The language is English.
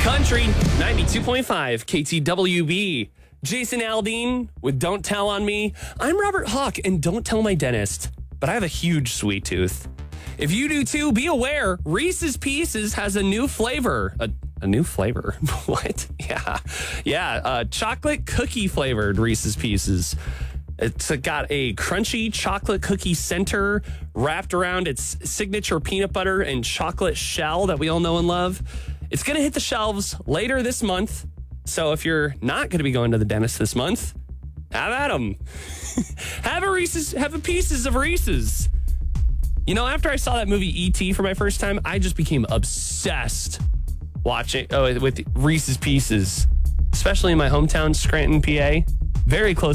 Country 92.5 KTWB. Jason Aldean with Don't Tell on Me. I'm Robert Hawk, and don't tell my dentist, but I have a huge sweet tooth. If you do too, be aware Reese's Pieces has a new flavor. A new flavor? What? Yeah. Chocolate cookie flavored Reese's Pieces. It's got a crunchy chocolate cookie center wrapped around its signature peanut butter and chocolate shell that we all know and love. It's going to hit the shelves later this month. So if you're not going to be going to the dentist this month, have at them. Have a pieces of Reese's. You know, after I saw that movie E.T. for my first time, I just became obsessed with Reese's Pieces, especially in my hometown, Scranton, PA. Very close